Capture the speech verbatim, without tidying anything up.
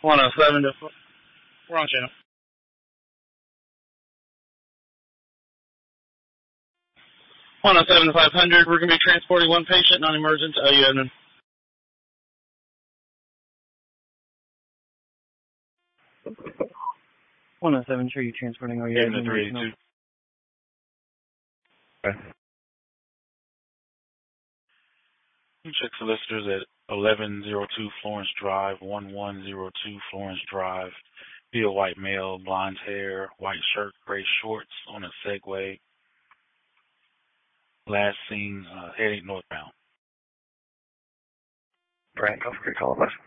one oh seven to, we're on channel. one oh seven to five hundred, we're going to be transporting one patient, non-emergent, to O U Edmond. one oh seven, sure, you're transporting O U Edmond. three eighty-two. Okay. You check solicitors at eleven oh two Florence Drive, eleven oh two Florence Drive. Be a white male, blonde hair, white shirt, gray shorts on a Segway. Last seen uh, heading northbound. Brian, go for your call, bus.